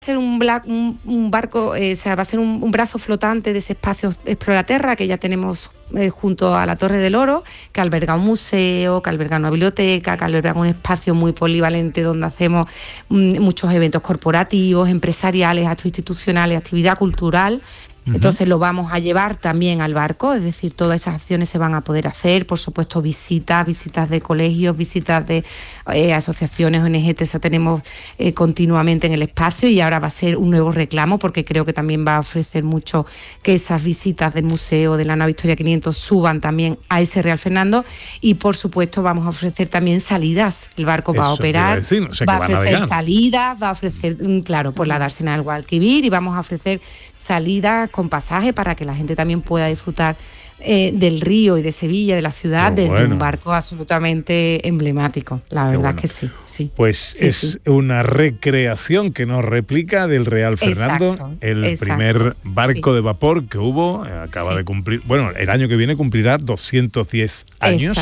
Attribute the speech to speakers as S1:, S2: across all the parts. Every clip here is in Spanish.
S1: ser un barco, o sea, va a ser un brazo flotante de ese espacio Exploraterra que ya tenemos junto a la Torre del Oro, que alberga un museo, que alberga una biblioteca, que alberga un espacio muy polivalente donde hacemos muchos eventos corporativos, empresariales, actos institucionales, actividad cultural. Entonces lo vamos a llevar también al barco, es decir, todas esas acciones se van a poder hacer, por supuesto visitas de colegios, visitas de asociaciones, ONG, esa tenemos continuamente en el espacio, y ahora va a ser un nuevo reclamo porque creo que también va a ofrecer mucho que esas visitas del museo de la nave Victoria 500 suban también a ese Real Fernando, y por supuesto vamos a ofrecer también salidas, el barco va a operar, va a ofrecer salidas, va a ofrecer, claro, por la dársena del Guadalquivir, y vamos a ofrecer salidas con pasaje para que la gente también pueda disfrutar del río y de Sevilla, de la ciudad, desde un barco absolutamente emblemático. La verdad es que sí.
S2: Pues es una recreación que nos replica del Real Fernando, el primer barco de vapor que hubo, acaba de cumplir, el año que viene cumplirá 210 años.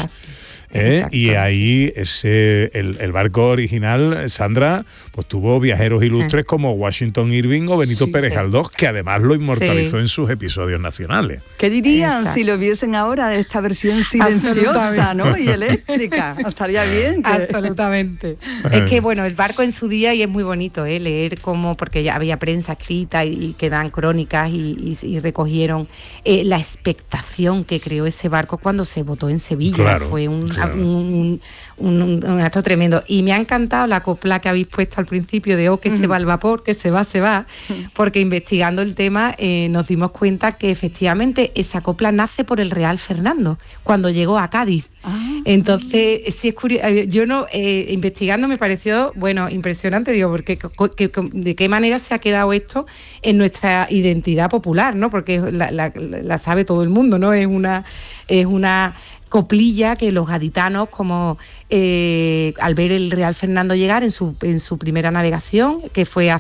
S2: Y ahí el barco original, Sandra, pues tuvo viajeros ilustres como Washington Irving o Benito Pérez Galdós, que además lo inmortalizó en sus episodios nacionales.
S3: ¿Qué dirían si lo viesen ahora, esta versión silenciosa, ¿no? Y eléctrica? Estaría bien.
S1: Absolutamente. Es que, el barco en su día, y es muy bonito leer cómo, porque ya había prensa escrita y que dan crónicas y recogieron la expectación que creó ese barco cuando se botó en Sevilla. Fue un acto tremendo, y me ha encantado la copla que habéis puesto al principio de que se va el vapor, que se va, porque investigando el tema nos dimos cuenta que efectivamente esa copla nace por el Real Fernando cuando llegó a Cádiz. Entonces sí es curioso, yo investigando me pareció impresionante, porque de qué manera se ha quedado esto en nuestra identidad popular, ¿no? Porque la sabe todo el mundo, ¿no? Es una coplilla que los gaditanos, como al ver el Real Fernando llegar en su primera navegación, que fue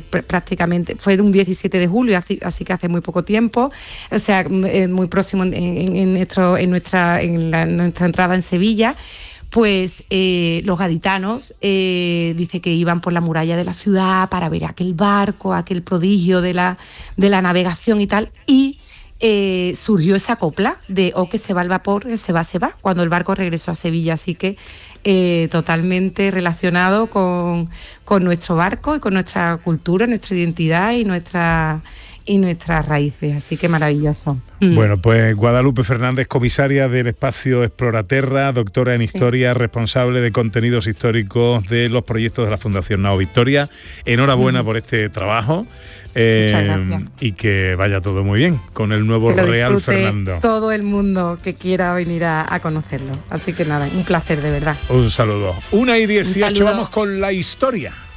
S1: fue un 17 de julio, así que hace muy poco tiempo, o sea, muy próximo en nuestra entrada en Sevilla, pues los gaditanos dice que iban por la muralla de la ciudad para ver aquel barco, aquel prodigio de la navegación y tal, y surgió esa copla de que se va el vapor, que se va, cuando el barco regresó a Sevilla, así que totalmente relacionado con nuestro barco y con nuestra cultura, nuestra identidad y nuestras raíces, así que maravilloso.
S2: Bueno, pues Guadalupe Fernández, comisaria del espacio Exploraterra, doctora en Historia, responsable de contenidos históricos de los proyectos de la Fundación Nao Victoria. Enhorabuena por este trabajo.
S1: Muchas gracias.
S2: Y que vaya todo muy bien con el nuevo Real Fernando.
S1: Todo el mundo que quiera venir a conocerlo. Así que nada, un placer de verdad.
S2: Un saludo. 1:18, vamos con la historia.